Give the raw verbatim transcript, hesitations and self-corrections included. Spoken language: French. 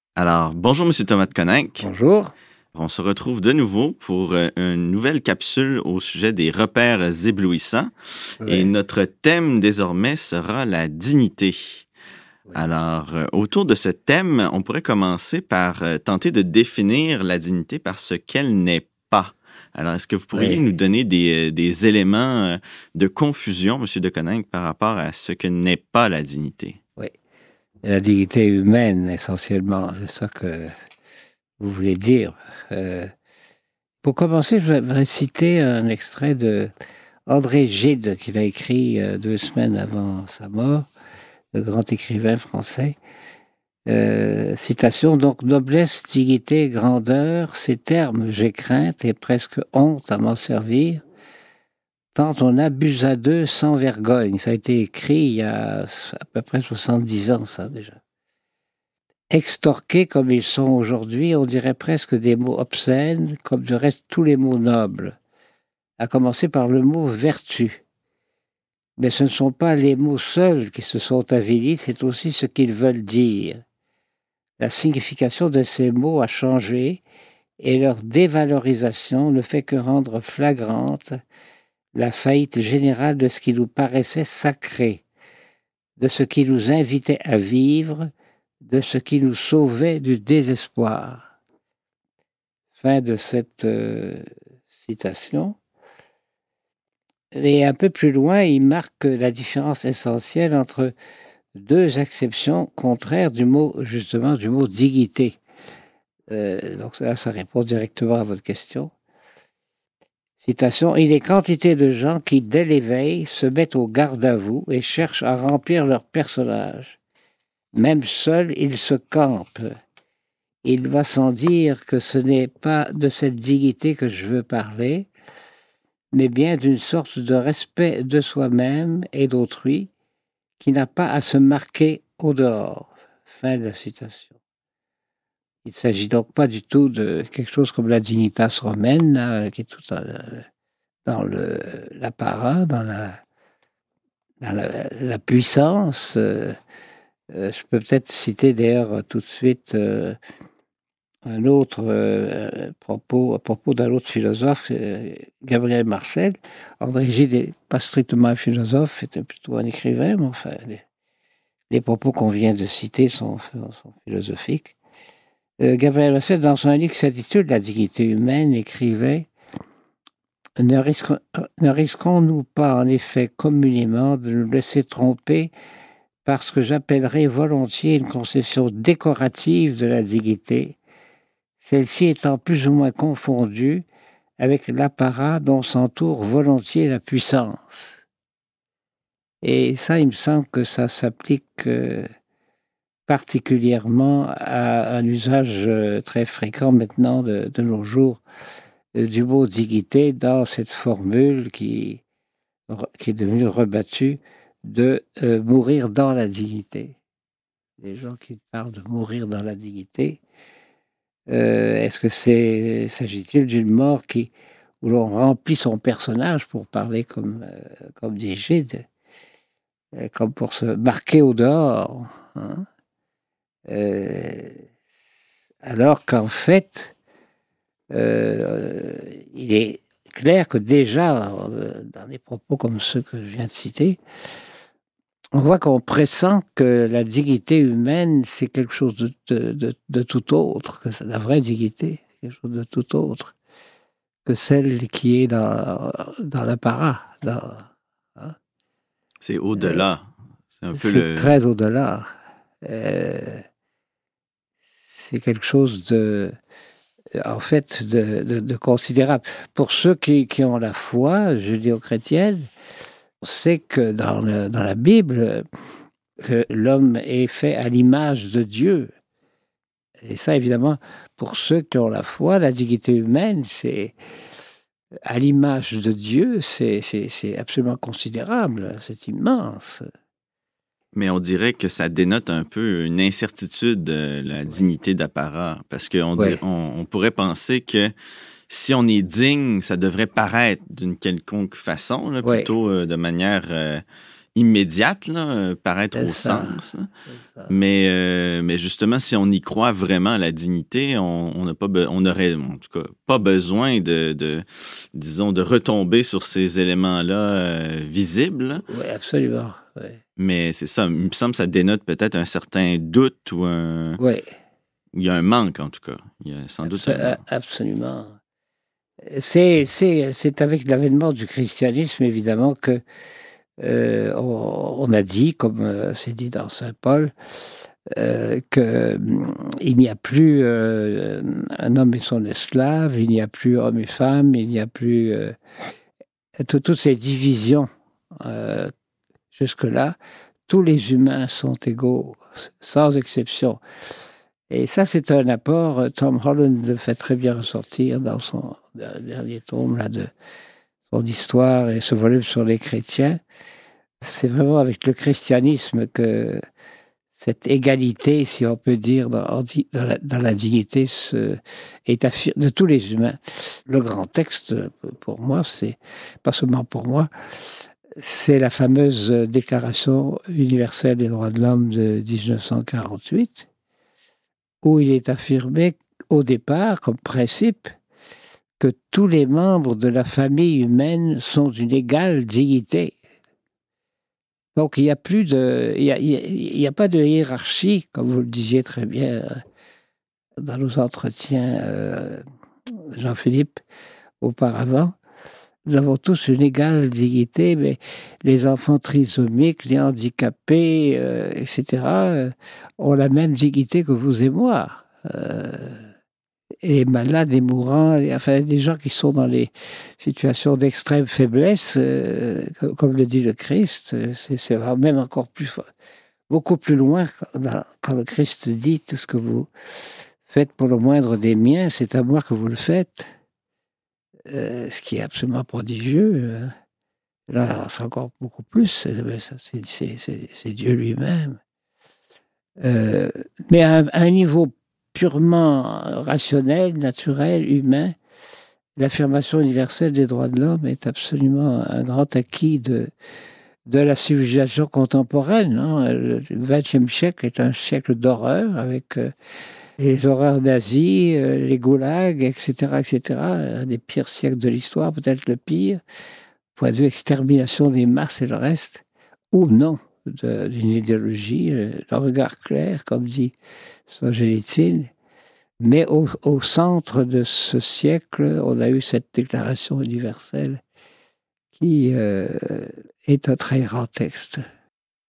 Alors, bonjour, M. Thomas de Coninck. Bonjour. On se retrouve de nouveau pour euh, une nouvelle capsule au sujet des repères éblouissants. Ouais. Et notre thème désormais sera la dignité. Ouais. Alors, euh, autour de ce thème, on pourrait commencer par euh, tenter de définir la dignité par ce qu'elle n'est pas. Alors, est-ce que vous pourriez Ouais. nous donner des, euh, des éléments euh, de confusion, M. de Coninck, par rapport à ce que n'est pas la dignité? Oui. La dignité humaine, essentiellement, c'est ça que vous voulez dire. Euh, pour commencer, je voudrais citer un extrait de André Gide, qu'il a écrit euh, deux semaines avant sa mort, le grand écrivain français. Euh, citation, donc, noblesse, dignité, grandeur, ces termes, j'ai crainte et presque honte à m'en servir, tant on abusa d'eux sans vergogne. Ça a été écrit il y a à peu près soixante-dix ans, ça, déjà. Extorqués comme ils sont aujourd'hui, on dirait presque des mots obscènes, comme du reste tous les mots nobles, à commencer par le mot vertu. Mais ce ne sont pas les mots seuls qui se sont avilis, c'est aussi ce qu'ils veulent dire. La signification de ces mots a changé et leur dévalorisation ne fait que rendre flagrante la faillite générale de ce qui nous paraissait sacré, de ce qui nous invitait à vivre, de ce qui nous sauvait du désespoir. Fin de cette euh, citation. Et un peu plus loin, il marque la différence essentielle entre deux acceptions contraires du mot, justement, du mot dignité. Euh, donc ça, ça répond directement à votre question. Citation, il est quantité de gens qui, dès l'éveil, se mettent au garde à vous et cherchent à remplir leur personnage. Même seuls, ils se campent. Il va sans dire que ce n'est pas de cette dignité que je veux parler, mais bien d'une sorte de respect de soi-même et d'autrui qui n'a pas à se marquer au dehors. Fin de la citation. Il ne s'agit donc pas du tout de quelque chose comme la dignitas romaine, là, qui est tout dans, le, dans le, l'apparat, dans la, dans la, la puissance. Euh, euh, je peux peut-être citer d'ailleurs tout de suite euh, un autre euh, propos, à propos d'un autre philosophe, euh, Gabriel Marcel. André Gide n'est pas strictement un philosophe, c'était plutôt un écrivain, mais enfin, les, les propos qu'on vient de citer sont, sont philosophiques. Euh, Gabriel Marcel, dans son livre qui s'intitule La dignité humaine, écrivait « Ne risquons, ne risquons-nous pas, en effet, communément, de nous laisser tromper par ce que j'appellerais volontiers une conception décorative de la dignité, celle-ci étant plus ou moins confondue avec l'apparat dont s'entoure volontiers la puissance. » Et ça, il me semble que ça s'applique euh, particulièrement à un usage euh, très fréquent maintenant de, de nos jours euh, du mot dignité dans cette formule qui, qui est devenue rebattue de euh, mourir dans la dignité. Les gens qui parlent de mourir dans la dignité, Euh, est-ce que c'est s'agit-il d'une mort qui où l'on remplit son personnage pour parler comme euh, comme dit Gide, euh, comme pour se marquer au dehors, hein? euh, alors qu'en fait, euh, il est clair que déjà euh, dans des propos comme ceux que je viens de citer, on voit qu'on pressent que la dignité humaine, c'est quelque chose de, de, de, de tout autre, que c'est la vraie dignité, quelque chose de tout autre que celle qui est dans, dans l'apparat. Dans, hein. C'est au-delà. C'est un peu C'est le... très au-delà. Euh, c'est quelque chose de, en fait, de, de, de considérable. Pour ceux qui, qui ont la foi judéo-chrétienne, on sait que dans, le, dans la Bible, que l'homme est fait à l'image de Dieu. Et ça, évidemment, pour ceux qui ont la foi, la dignité humaine, c'est à l'image de Dieu, c'est, c'est, c'est absolument considérable, c'est immense. Mais on dirait que ça dénote un peu une incertitude de la dignité d'apparat. Parce qu'on Ouais. on, on pourrait penser que si on est digne, ça devrait paraître d'une quelconque façon, là, Ouais. plutôt euh, de manière euh, immédiate, là, paraître C'est au ça. sens. Là. C'est ça. Mais, euh, mais justement, si on y croit vraiment à la dignité, on on n'a pas, be- on aurait, en tout cas, pas besoin de, de disons, de retomber sur ces éléments-là euh, visibles. Là. Oui, absolument. Oui. Mais c'est ça, il me semble que ça dénote peut-être un certain doute ou un, Oui, il y a un manque, en tout cas. Il y a sans doute un abso- manque. absolument. C'est, c'est, c'est avec l'avènement du christianisme, évidemment, que euh, on, on a dit, comme euh, c'est dit dans Saint Paul, euh, qu'il n'y a plus euh, un homme et son esclave, il n'y a plus homme et femme, il n'y a plus euh, tout- toutes ces divisions. Euh, jusque-là, tous les humains sont égaux, sans exception. Et ça, c'est un apport, Tom Holland le fait très bien ressortir dans son dernier tome là, de son histoire et ce volume sur les chrétiens. C'est vraiment avec le christianisme que cette égalité, si on peut dire, dans, dans, la, dans la dignité se, est affirmée de tous les humains. Le grand texte, pour moi, c'est, pas seulement pour moi, c'est la fameuse Déclaration universelle des droits de l'homme de dix-neuf cent quarante-huit, où il est affirmé au départ, comme principe, que tous les membres de la famille humaine sont d'une égale dignité. Donc il n'y a plus de, il y a, il y a pas de hiérarchie, comme vous le disiez très bien dans nos entretiens, euh, Jean-Philippe, auparavant. Nous avons tous une égale dignité, mais les enfants trisomiques, les handicapés, euh, et cetera, euh, ont la même dignité que vous et moi. Euh, les malades, les mourants, les, enfin, les gens qui sont dans les situations d'extrême faiblesse, euh, comme, comme le dit le Christ, c'est, c'est même encore plus fort, beaucoup plus loin quand, quand le Christ dit tout ce que vous faites pour le moindre des miens, c'est à moi que vous le faites. Euh, ce qui est absolument prodigieux. Euh, là, c'est encore beaucoup plus. C'est, c'est, c'est, c'est, c'est Dieu lui-même. Euh, mais à un, à un niveau purement rationnel, naturel, humain, l'affirmation universelle des droits de l'homme est absolument un grand acquis de, de la civilisation contemporaine. Hein. Le vingtième siècle est un siècle d'horreur avec euh, les horreurs nazies, euh, les goulags, et cetera, et cetera. Un des pires siècles de l'histoire, peut-être le pire, point de vue extermination des masses et le reste, ou non, de, d'une idéologie, le, le regard clair, comme dit Solzhenitsyn. Mais au, au centre de ce siècle, on a eu cette déclaration universelle qui euh, est un très grand texte.